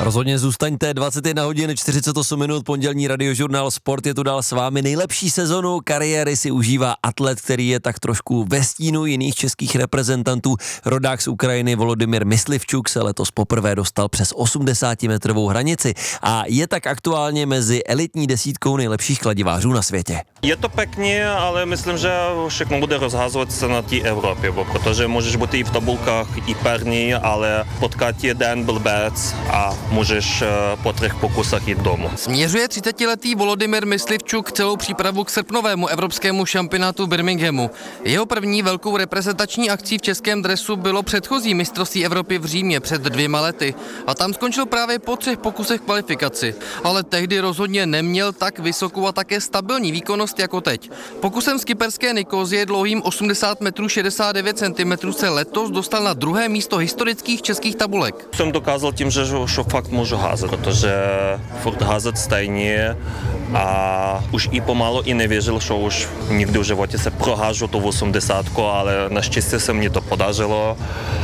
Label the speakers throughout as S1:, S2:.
S1: Rozhodně zůstaňte, 21 hodin 48 minut, pondělní radiožurnál Sport je tu dál s vámi. Nejlepší sezonu kariéry si užívá atlet, který je tak trošku ve stínu jiných českých reprezentantů. Rodák z Ukrajiny Volodymyr Myslivčuk se letos poprvé dostal přes 80-metrovou hranici a je tak aktuálně mezi elitní desítkou nejlepších kladivářů na světě.
S2: Je to pěkně, ale myslím, že všechno bude rozhazovat se na té Evropě, protože můžeš být i v tabulkách i první, ale potkat jeden blbec a můžeš po 3 pokusech jít domů.
S3: Směřuje 30letý Volodymyr Myslivčuk celou přípravu k srpnovému evropskému šampionátu Birminghamu. Jeho první velkou reprezentační akcí v českém dresu bylo předchozí mistrovství Evropy v Římě před 2 lety a tam skončil právě po 3 pokusech kvalifikaci. Ale tehdy rozhodně neměl tak vysokou a také stabilní výkonnost jako teď. Pokusem z kyperské Nikozie dlouhým 80 metrů 69 cm se letos dostal na 2. místo historických českých tabulek.
S2: Jsem dokázal tím, že fakt můžu házet, protože furt házet stejně a už i pomalu i nevěřil, že už nikdy v životě se prohážu tu 80, ale naštěstí se mi to podařilo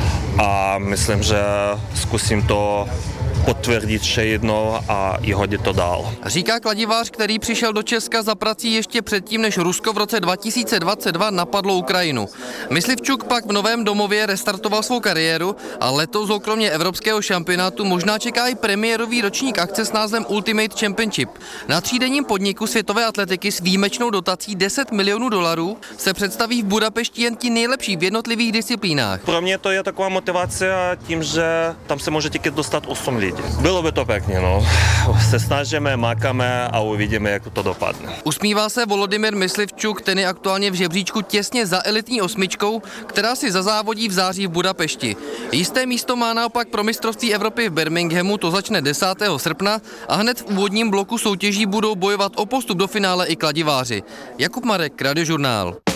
S2: a myslím, že zkusím to potvrdit ještě jednou a i hodit to dál.
S3: Říká kladivář, který přišel do Česka za prací ještě předtím, než Rusko v roce 2022 napadlo Ukrajinu. Myslivčuk pak v novém domově restartoval svou kariéru a letos ho kromě evropského šampionátu možná čeká i premiérový ročník akce s názvem Ultimate Championship. Na 3denním podniku světové atletiky s výjimečnou dotací $10 milionů se představí v Budapešti jen ti nejlepší v jednotlivých disciplínách.
S2: Pro mě to je taková motivace tím, že tam se může taky dostat 8 lidí. Bylo by to pěkně, no. Se snažíme, makáme a uvidíme, jak to dopadne.
S3: Usmívá se Volodymyr Myslivčuk, ten je aktuálně v žebříčku těsně za elitní 8, která si zazávodí v září v Budapešti. Jisté místo má naopak pro mistrovství Evropy v Birminghamu, to začne 10. srpna a hned v úvodním bloku soutěží budou bojovat o postup do finále i kladiváři. Jakub Marek, Radiožurnál.